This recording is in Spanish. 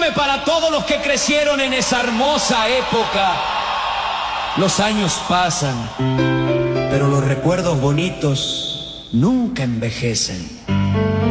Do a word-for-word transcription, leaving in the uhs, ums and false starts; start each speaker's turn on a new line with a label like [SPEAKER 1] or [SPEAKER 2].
[SPEAKER 1] perfume para todos los que crecieron en esa hermosa época. Los años pasan, pero los recuerdos bonitos nunca envejecen.